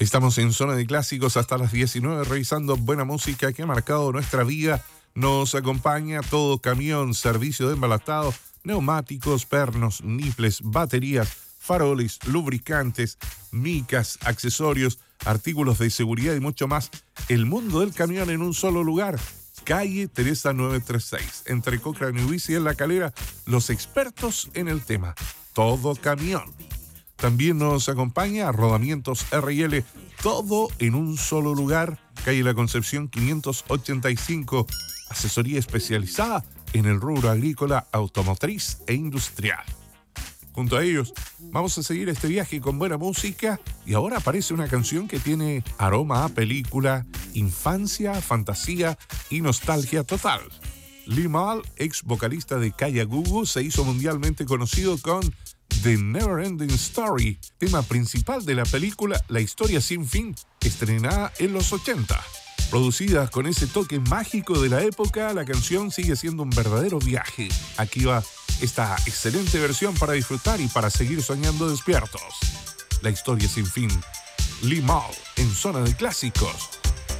Estamos en Zona de Clásicos hasta las 19, revisando buena música que ha marcado nuestra vida. Nos acompaña Todo Camión, servicio de embalatado, neumáticos, pernos, niples, baterías, faroles, lubricantes, micas, accesorios, artículos de seguridad y mucho más. El mundo del camión en un solo lugar. Calle Teresa 936, entre Cochrane y Huici en La Calera, los expertos en el tema. Todo Camión. También nos acompaña Rodamientos R&L, todo en un solo lugar, calle La Concepción 585, asesoría especializada en el rubro agrícola, automotriz e industrial. Junto a ellos, vamos a seguir este viaje con buena música y ahora aparece una canción que tiene aroma a película, infancia, fantasía y nostalgia total. Limahl, ex vocalista de Kaya Gugu, se hizo mundialmente conocido con The Never Ending Story, tema principal de la película La Historia Sin Fin, estrenada en los 80. Producida con ese toque mágico de la época, la canción sigue siendo un verdadero viaje. Aquí va esta excelente versión para disfrutar y para seguir soñando despiertos. La Historia Sin Fin, Limahl, en Zona de Clásicos.